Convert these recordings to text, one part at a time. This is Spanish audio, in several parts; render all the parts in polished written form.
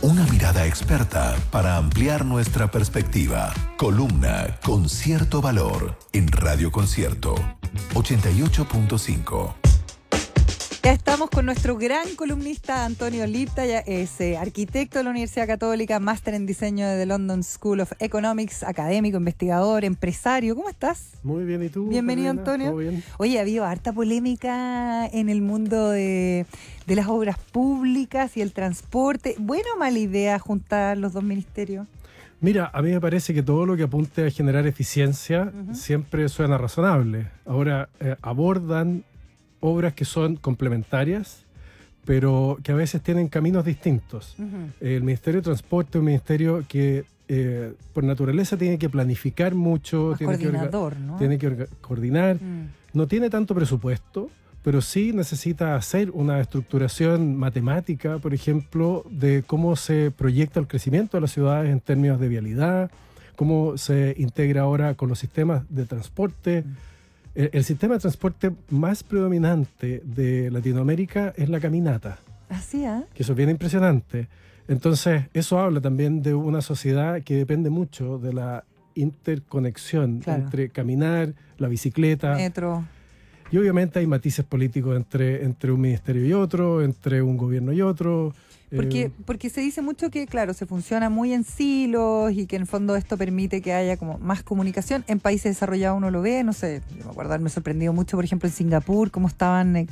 Una mirada experta para ampliar nuestra perspectiva. Columna con cierto valor en Radio Concierto 88.5. Ya estamos con nuestro gran columnista Antonio Lipta, ya es arquitecto de la Universidad Católica, máster en diseño de The London School of Economics, académico, investigador, empresario. ¿Cómo estás? Muy bien, ¿y tú? Bienvenido, Carolina? Antonio. ¿Todo bien? Oye, ha habido harta polémica en el mundo de las obras públicas y el transporte. ¿Buena o mala idea juntar los dos ministerios? Mira, a mí me parece que todo lo que apunte a generar eficiencia siempre suena razonable. Ahora, abordan obras que son complementarias, pero que a veces tienen caminos distintos. El Ministerio de Transporte es un ministerio que por naturaleza tiene que planificar mucho, Más tiene coordinador, ¿no? tiene que coordinar. No tiene tanto presupuesto, pero sí necesita hacer una estructuración matemática, por ejemplo, de cómo se proyecta el crecimiento de las ciudades en términos de vialidad, cómo se integra ahora con los sistemas de transporte. El sistema de transporte más predominante de Latinoamérica es la caminata, Así, ¿ah? que eso es bien impresionante. Entonces, eso habla también de una sociedad que depende mucho de la interconexión entre caminar, la bicicleta. Metro. Y obviamente hay matices políticos entre un ministerio y otro, entre un gobierno y otro. Porque se dice mucho que, claro, se funciona muy en silos y que en el fondo esto permite que haya como más comunicación. En países desarrollados uno lo ve, no sé, yo me acuerdo haberme sorprendido mucho, por ejemplo, en Singapur, cómo estaban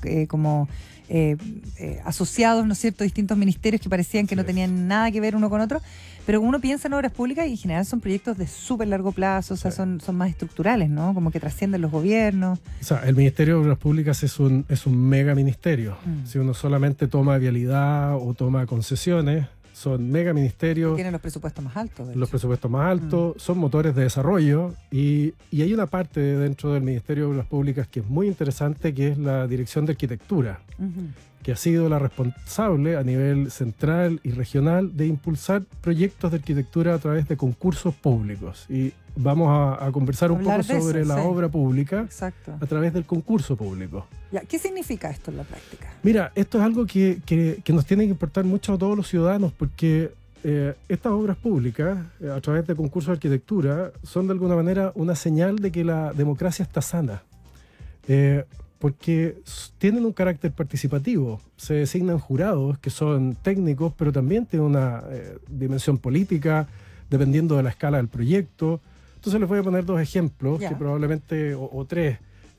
asociados, ¿no es cierto?, distintos ministerios que parecían que no tenían nada que ver uno con otro. Pero uno piensa en obras públicas y en general son proyectos de súper largo plazo, o sea, son más estructurales, ¿no? Como que trascienden los gobiernos. O sea, el Ministerio de Obras Públicas es un mega ministerio. Si uno solamente toma vialidad o toma concesiones, son mega ministerios. Tienen los presupuestos más altos. Los presupuestos más altos, son motores de desarrollo y hay una parte dentro del Ministerio de Obras Públicas que es muy interesante, que es la Dirección de Arquitectura, que ha sido la responsable a nivel central y regional de impulsar proyectos de arquitectura a través de concursos públicos. Y vamos a conversar un poco sobre la obra pública a través del concurso público. Ya, ¿qué significa esto en la práctica? Mira, esto es algo que nos tiene que importar mucho a todos los ciudadanos, porque estas obras públicas, a través de concursos de arquitectura, son de alguna manera una señal de que la democracia está sana. Porque tienen un carácter participativo, se designan jurados que son técnicos, pero también tienen una dimensión política, dependiendo de la escala del proyecto. Entonces les voy a poner dos ejemplos, que probablemente, o tres.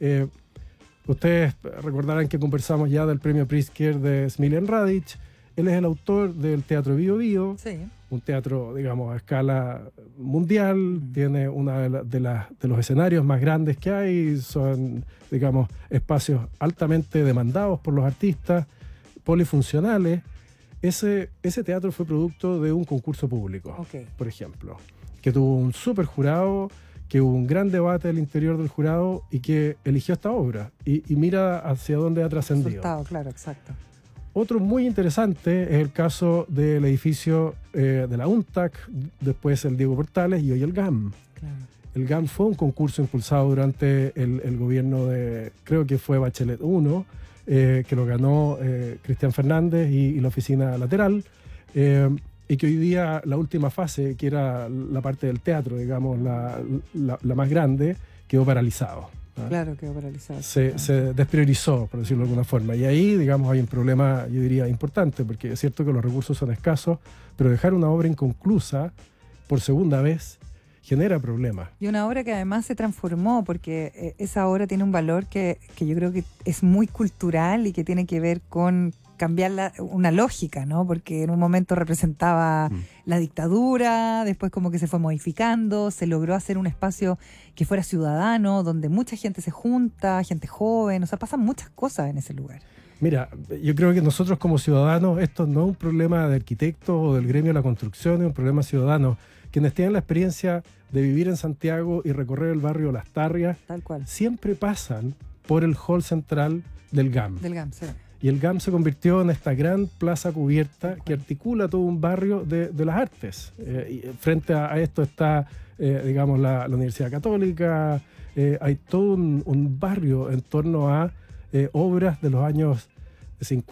Ustedes recordarán que conversamos ya del premio Pritzker de Smiljan Radić. Él es el autor del Teatro Bío Bío, un teatro, digamos, a escala mundial. Tiene uno de los escenarios más grandes que hay. Son, digamos, espacios altamente demandados por los artistas, polifuncionales. Ese teatro fue producto de un concurso público, por ejemplo, que tuvo un súper jurado, que hubo un gran debate al interior del jurado y que eligió esta obra. Y mira hacia dónde ha trascendido. Resultado, claro, exacto. Otro muy interesante es el caso del edificio de la UNTAC, después el Diego Portales y hoy el GAM. Claro. El GAM fue un concurso impulsado durante el gobierno de, creo que fue Bachelet 1, que lo ganó Cristian Fernández y la oficina lateral, y que hoy día la última fase, que era la parte del teatro, digamos, la más grande, quedó paralizado. Claro, quedó paralizado. Se despriorizó, por decirlo de alguna forma. Y ahí, digamos, hay un problema, yo diría, importante, porque es cierto que los recursos son escasos, pero dejar una obra inconclusa por segunda vez genera problemas. Y una obra que además se transformó, porque esa obra tiene un valor que yo creo que es muy cultural y que tiene que ver con cambiar una lógica, ¿no? Porque en un momento representaba la dictadura, después como que se fue modificando, se logró hacer un espacio que fuera ciudadano, donde mucha gente se junta, gente joven, o sea, pasan muchas cosas en ese lugar. Mira, yo creo que nosotros como ciudadanos, esto no es un problema de arquitectos o del gremio de la construcción, es un problema ciudadano. Quienes tienen la experiencia de vivir en Santiago y recorrer el barrio Las Tarrias, tal cual, siempre pasan por el hall central del GAM. Del GAM, sí. Y el GAM se convirtió en esta gran plaza cubierta que articula todo un barrio de las artes. Y frente a esto está, digamos, la Universidad Católica. Hay todo un barrio en torno a obras de los años 50.